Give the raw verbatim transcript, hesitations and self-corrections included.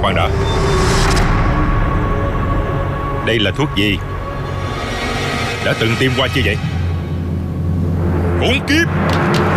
Khoan đã. Đây là thuốc gì? Đã từng tiêm qua chưa vậy? Khốn kiếp!